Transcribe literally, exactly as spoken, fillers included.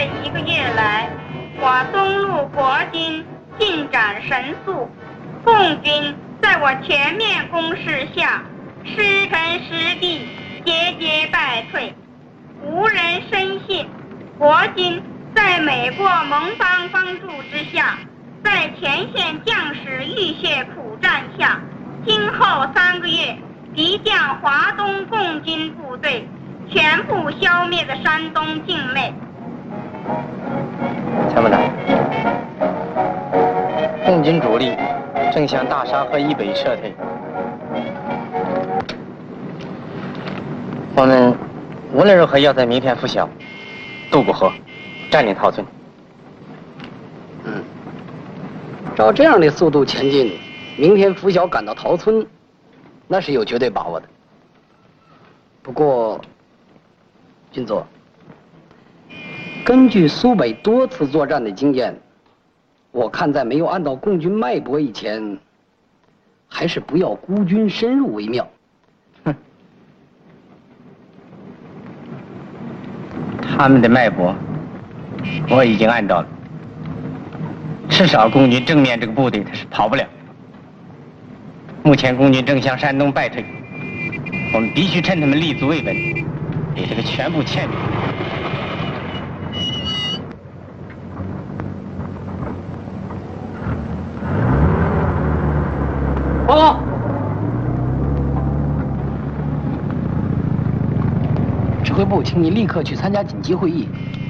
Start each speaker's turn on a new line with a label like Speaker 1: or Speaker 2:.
Speaker 1: 这一个月来，我东路国军进展神速，共军在我全面攻势下，失城失地，节节败退，无人深信国军在美国盟邦帮助之下，在前线将士浴血苦战下，今后三个月敌将华东共军部队全部消灭的山东境内。
Speaker 2: 参谋长，共军主力正向大沙河以北撤退，我们无论如何要在明天拂晓渡过河，占领陶村。
Speaker 3: 嗯，照这样的速度前进，明天拂晓赶到陶村，那是有绝对把握的。不过，军座，根据苏北多次作战的经验，我看在没有按到共军脉搏以前，还是不要孤军深入为妙。
Speaker 2: 哼，他们的脉搏我已经按到了，至少共军正面这个部队他是跑不了。目前共军正向山东败退，我们必须趁他们立足未稳，给这个全部歼灭。
Speaker 3: 报告，指挥部，请你立刻去参加紧急会议，